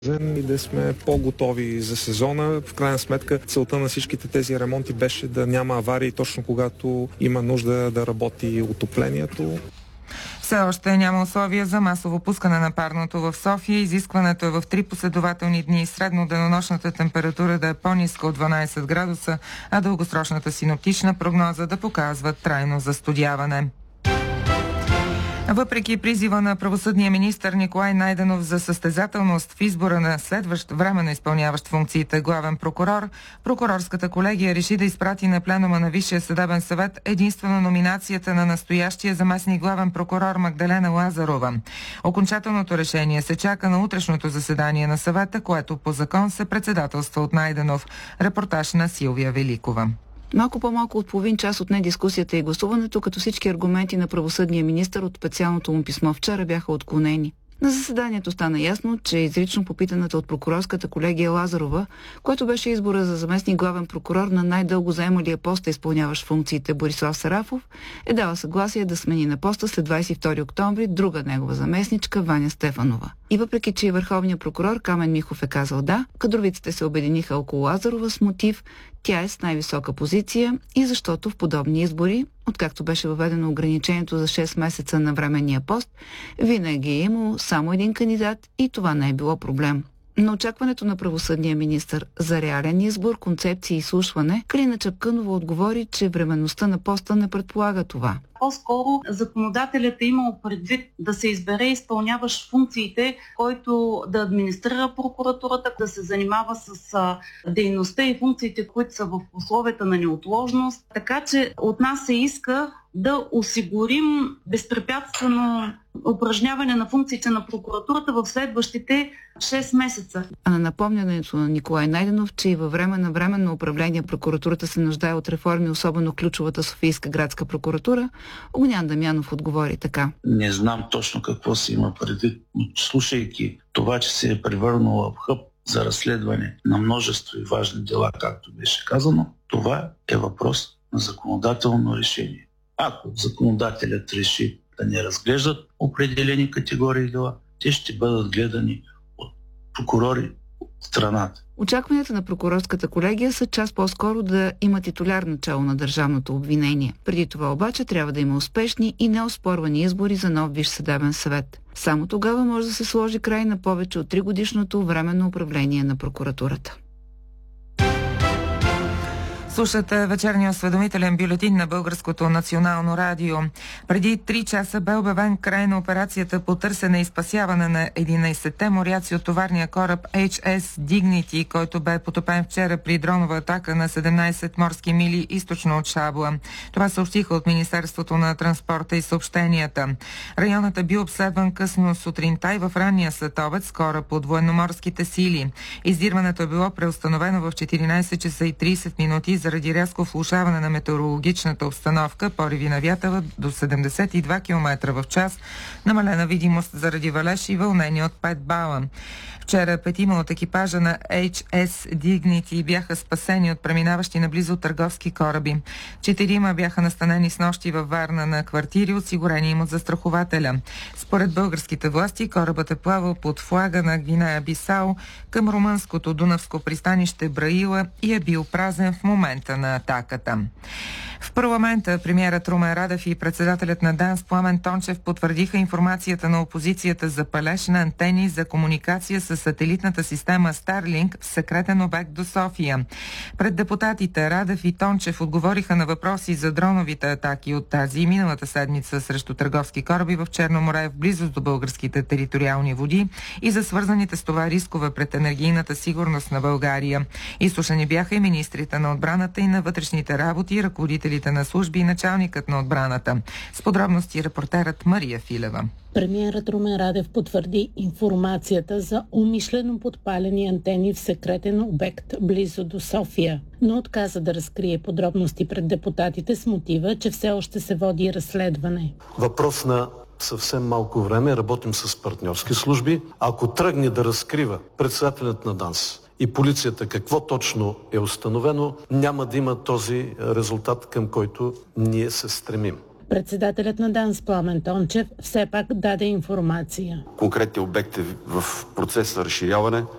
И да сме по-готови за сезона. В крайна сметка целта на всичките тези ремонти беше да няма аварии точно когато има нужда да работи отоплението. Все още няма условия за масово пускане на парното в София. Изискването е в 3 последователни дни средно денонощната температура да е по-ниска от 12 градуса, а дългосрочната синоптична прогноза да показва трайно застудяване. Въпреки призива на правосъдния министър Николай Найденов за състезателност в избора на следващ временно изпълняващ функциите главен прокурор, прокурорската колегия реши да изпрати на пленума на Висшия съдебен съвет единствено номинацията на настоящия заместник главен прокурор Магдалена Лазарова. Окончателното решение се чака на утрешното заседание на съвета, което по закон се председателства от Найденов. Репортаж на Силвия Великова. Малко по-малко от половин час от дискусията и гласуването, като всички аргументи на правосъдния министър от специалното му писмо вчера бяха отклонени. На заседанието стана ясно, че изрично попитаната от прокурорската колегия Лазарова, което беше избора за заместник главен прокурор на най-дълго заемалия поста, изпълняващ функциите Борислав Сарафов, е дала съгласие да смени на поста след 22 октомври друга негова заместничка Ваня Стефанова. И въпреки, че и върховният прокурор Камен Михов е казал да, кадровиците се обединиха около Лазарова с мотив тя е с най-висока позиция и защото в подобни избори, откакто беше въведено ограничението за 6 месеца на временния пост, винаги е имало само един кандидат и това не е било проблем. На очакването на правосъдния министър за реален избор, концепция и изслушване, Калина Чапкънова отговори, че временността на поста не предполага това. По-скоро законодателят е имал предвид да се избере изпълняващ функциите, който да администрира прокуратурата, да се занимава с дейността и функциите, които са в условията на неотложност. Така че от нас се иска да осигурим безпрепятствено упражняване на функциите на прокуратурата в следващите 6 месеца. А на напомнянето на Николай Найденов, че и във време на временно управление прокуратурата се нуждае от реформи, особено ключовата Софийска градска прокуратура, Огнян Дамянов отговори така. Не знам точно какво се има предвид, но слушайки това, че се е превърнала в хъб за разследване на множество и важни дела, както беше казано, това е въпрос на законодателно решение. Ако законодателят реши да не разглеждат определени категории дела, те ще бъдат гледани от прокурори от страната. Очакванията на прокурорската колегия са час по-скоро да има титуляр начало на държавното обвинение. Преди това обаче трябва да има успешни и неоспорвани избори за нов Висш съдебен съвет. Само тогава може да се сложи край на повече от 3-годишното временно управление на прокуратурата. Слушате вечерния осведомителен бюлетин на Българското национално радио. Преди 3 часа бе обявен край на операцията по търсене и спасяване на 11-те моряци от товарния кораб HS Dignity, който бе потопен вчера при дронова атака на 17 морски мили източно от Шабла. Това съобщиха от Министерството на транспорта и съобщенията. Районът е бил обследван късно сутринта и в ранния следобед с кораб от военноморските сили. Издирването е било преустановено в 14 часа и 30 минути заради рязко влошаване на метеорологичната обстановка, пориви на вятъра до 72 км в час, намалена видимост заради валеж и вълнение от 5 бала. Вчера 5 от екипажа на HS Dignity бяха спасени от преминаващи наблизо търговски кораби. 4 бяха настанени с нощи във Варна на квартири, осигурени им от застрахователя. Според българските власти, корабът е плавал под флага на Гвинея Бисао към румънското дунавско пристанище Браила и е бил празен в момента на атаката. В парламента премиерът Румен Радев и председателят на ДАНС Пламен Тончев потвърдиха информацията на опозицията за палеж на антени за комуникация с сателитната система Starlink в секретен обект до София. Пред депутатите Радев и Тончев отговориха на въпроси за дроновите атаки от тази и миналата седмица срещу търговски кораби в Черно море в близост до българските териториални води и за свързаните с това рискове пред енергийната сигурност на България. Изслушани бяха и министрите на отбраната и на вътрешните работи, ръководителите на служби и началникът на отбраната. С подробности репортерът Мария Филева. Премиерът Румен Радев потвърди информацията за умишлено подпалени антени в секретен обект близо до София, но отказа да разкрие подробности пред депутатите с мотива, че все още се води разследване. Въпрос на съвсем малко време работим с партньорски служби. Ако тръгне да разкрива председателят на ДАНС и полицията какво точно е установено, няма да има този резултат, към който ние се стремим. Председателят на ДАНС Пламен Тончев все пак даде информация. Конкретният обект е в процес на разширяване.